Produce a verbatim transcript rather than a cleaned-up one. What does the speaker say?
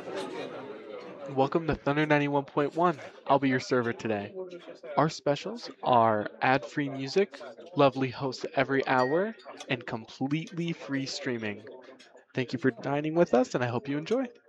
Welcome to Thunder ninety-one point one. I'll be your server today. Our specials are ad free music, lovely hosts every hour, and completely free streaming. Thank you for dining with us, and I hope you enjoy.